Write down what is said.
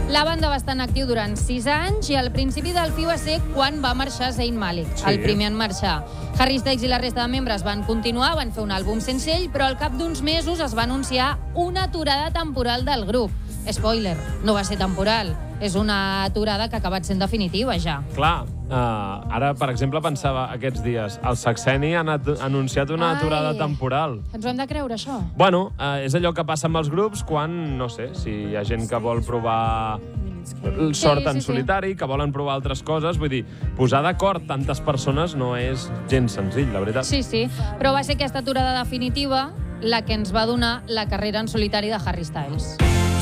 La banda va estar en actiu durant 6 anys i al principi del fi va ser quan va marxar Zayn Malik, el primer en marxar. Harry Styles i la resta de membres van continuar, van fer un àlbum sense ell, però al cap d'uns mesos es va anunciar una aturada temporal del grup. Spoiler, no va ser temporal. És una aturada que ha acabat sent definitiva, ja. Clar, ara, per exemple, pensava aquests dies, el Saxeni ha anunciat una aturada temporal. Ens ho hem de creure, això? Bueno, és allò que passa amb els grups quan, no sé, si hi ha gent que vol provar sort en solitari, que volen provar altres coses. Vull dir, posar d'acord tantes persones no és gens senzill, la veritat. Sí, però va ser aquesta aturada definitiva la que ens va donar la carrera en solitari de Harry Styles.